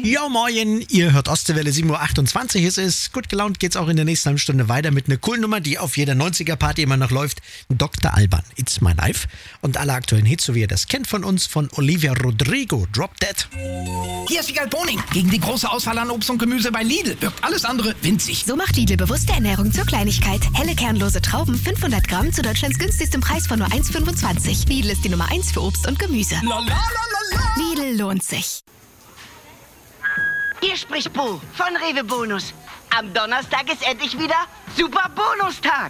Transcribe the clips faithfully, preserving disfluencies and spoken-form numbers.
Ja, moin, ihr hört Ostseewelle, sieben Uhr achtundzwanzig ist es. Gut gelaunt geht's auch in der nächsten halben Stunde weiter mit einer coolen Nummer, die auf jeder neunziger-Party immer noch läuft. Doktor Alban, It's My Life. Und alle aktuellen Hits, so wie ihr das kennt von uns, von Olivia Rodrigo, Drop Dead. Hier ist Wiegald Boning. Gegen die große Auswahl an Obst und Gemüse bei Lidl wirkt alles andere winzig. So macht Lidl bewusste Ernährung zur Kleinigkeit. Helle kernlose Trauben, fünfhundert Gramm zu Deutschlands günstigstem Preis von nur eins Komma fünfundzwanzig. Lidl ist die Nummer eins für Obst und Gemüse. La, la, la, la, la. Lidl lohnt sich. Hier spricht Bo von Rewe Bonus. Am Donnerstag ist endlich wieder Super Bonustag.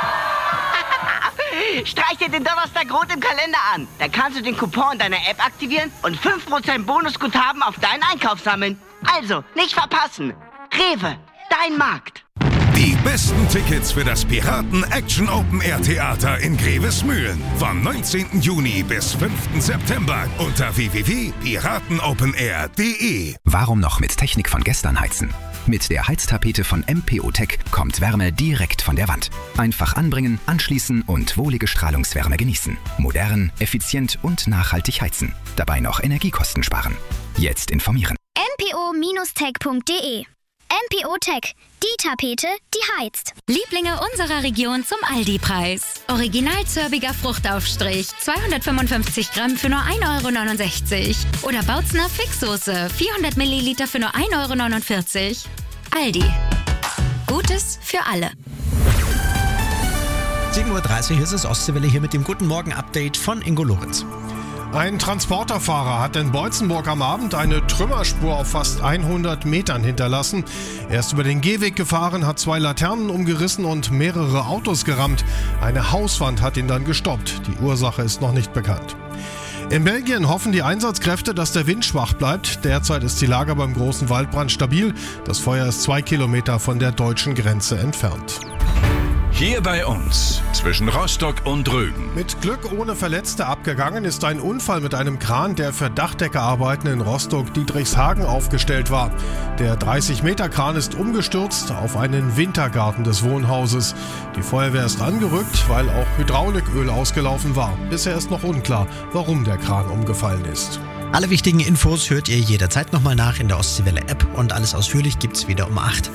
Streich dir den Donnerstag rot im Kalender an. Dann kannst du den Coupon deiner App aktivieren und fünf Prozent Bonusguthaben auf deinen Einkauf sammeln. Also, nicht verpassen. Rewe, dein Markt. Die besten Tickets für das Piraten Action Open Air Theater in Grevesmühlen vom neunzehnten Juni bis fünften September unter w w w punkt piratenopenair punkt de. Warum noch mit Technik von gestern heizen? Mit der Heiztapete von M P O Tech kommt Wärme direkt von der Wand. Einfach anbringen, anschließen und wohlige Strahlungswärme genießen. Modern, effizient und nachhaltig heizen. Dabei noch Energiekosten sparen. Jetzt informieren. m p o Bindestrich tech punkt de. M P O Tech, die Tapete, die heizt. Lieblinge unserer Region zum Aldi-Preis. Original zörbiger Fruchtaufstrich, zweihundertfünfundfünfzig Gramm für nur ein Euro neunundsechzig. Oder Bautzner Fixsoße, vierhundert Milliliter für nur ein Euro neunundvierzig. Aldi. Gutes für alle. sieben Uhr dreißig ist es, Ostseewelle hier mit dem Guten Morgen-Update von Ingo Lorenz. Ein Transporterfahrer hat in Beutzenburg am Abend eine Trümmerspur auf fast hundert Metern hinterlassen. Er ist über den Gehweg gefahren, hat zwei Laternen umgerissen und mehrere Autos gerammt. Eine Hauswand hat ihn dann gestoppt. Die Ursache ist noch nicht bekannt. In Belgien hoffen die Einsatzkräfte, dass der Wind schwach bleibt. Derzeit ist die Lage beim großen Waldbrand stabil. Das Feuer ist zwei Kilometer von der deutschen Grenze entfernt. Hier bei uns, zwischen Rostock und Rügen. Mit Glück ohne Verletzte abgegangen ist ein Unfall mit einem Kran, der für Dachdeckerarbeiten in Rostock-Dietrichshagen aufgestellt war. Der dreißig Meter Kran ist umgestürzt auf einen Wintergarten des Wohnhauses. Die Feuerwehr ist angerückt, weil auch Hydrauliköl ausgelaufen war. Bisher ist noch unklar, warum der Kran umgefallen ist. Alle wichtigen Infos hört ihr jederzeit nochmal nach in der Ostseewelle-App und alles ausführlich gibt's wieder um acht.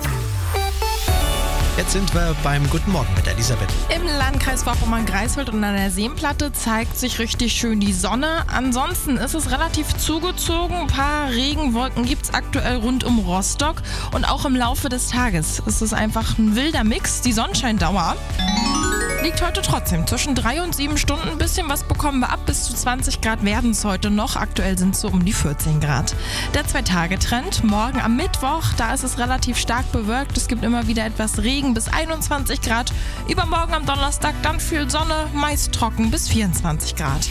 Jetzt sind wir beim Guten Morgen mit Elisabeth. Im Landkreis Vorpommern-Greifswald und an der Seenplatte zeigt sich richtig schön die Sonne. Ansonsten ist es relativ zugezogen. Ein paar Regenwolken gibt es aktuell rund um Rostock. Und auch im Laufe des Tages ist es einfach ein wilder Mix. Die Sonnenscheindauer liegt heute trotzdem zwischen drei und sieben Stunden. Ein bisschen was bekommen wir ab. Bis zu zwanzig Grad werden es heute noch. Aktuell sind es so um die vierzehn Grad. Der Zwei-Tage-Trend. Morgen am Mittwoch, da ist es relativ stark bewölkt. Es gibt immer wieder etwas Regen bis einundzwanzig Grad. Übermorgen am Donnerstag dann viel Sonne, meist trocken bis vierundzwanzig Grad.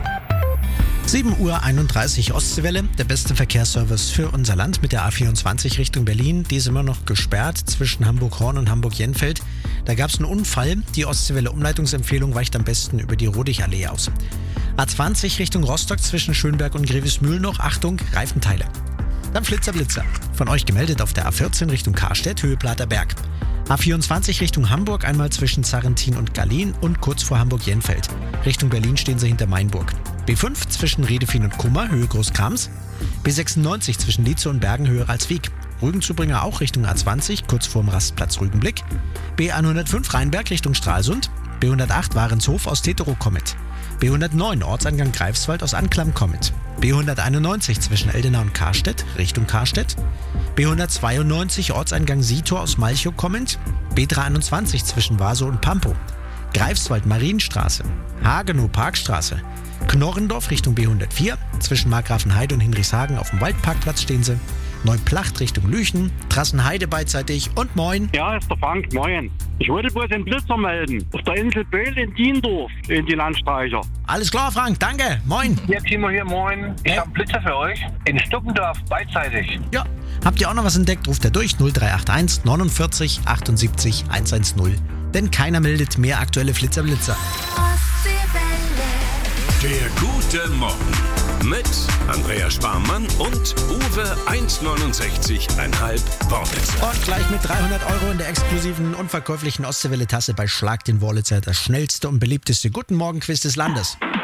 sieben Uhr einunddreißig Ostseewelle, der beste Verkehrsservice für unser Land mit der A vierundzwanzig Richtung Berlin. Die ist immer noch gesperrt zwischen Hamburg-Horn und Hamburg-Jenfeld. Da gab es einen Unfall. Die Ostseewelle-Umleitungsempfehlung weicht am besten über die Rodigallee aus. A zwanzig Richtung Rostock zwischen Schönberg und Grevesmühlen noch. Achtung, Reifenteile. Dann Flitzer Blitzer. Von euch gemeldet auf der A vierzehn Richtung Karstedt, Höhe Plater Berg. A vierundzwanzig Richtung Hamburg, einmal zwischen Zarrentin und Gallien und kurz vor Hamburg-Jenfeld. Richtung Berlin stehen sie hinter Mainburg. B fünf zwischen Redefin und Kummer, Höhe Großkrams. B sechsundneunzig zwischen Lietze und Bergen, Höhe Ralswiek. Rügenzubringer auch Richtung A zwanzig, kurz vorm Rastplatz Rügenblick. B hundertfünf Rheinberg Richtung Stralsund. B hundertacht Warenshof aus Teterow kommend. B hundertneun Ortseingang Greifswald aus Anklam kommend. B hunderteinundneunzig zwischen Eldena und Karstedt, Richtung Karstedt. B hundertzweiundneunzig Ortseingang Sietor aus Malchow kommend. B dreiundzwanzig zwischen Waso und Pampow. Greifswald Marienstraße. Hagenow Parkstraße. Knorrendorf Richtung B hundertvier. Zwischen Markgrafenheide und Hinrichshagen auf dem Waldparkplatz stehen sie. Neuplacht Richtung Lüchen, Trassenheide beidseitig und moin. Ja, ist der Frank, moin. Ich wollte bloß den Blitzer melden. Auf der Insel Böhl in Diendorf, in die Landstreicher. Alles klar, Frank, danke, moin. Ja, Timo hier, moin. Ich hab Blitzer für euch. In Stuckendorf, beidseitig. Ja, habt ihr auch noch was entdeckt, ruft er durch null drei acht eins neunundvierzig achtundsiebzig hundertzehn. Denn keiner meldet mehr aktuelle Flitzer-Blitzer. Der Gute Morgen mit Andreas Sparmann und Uwe eins neunundsechzig Komma fünf Worlitzer. Und gleich mit dreihundert Euro in der exklusiven unverkäuflichen Ostseewelle-Tasse bei Schlag den Worlitzer, das schnellste und beliebteste Guten Morgen-Quiz des Landes.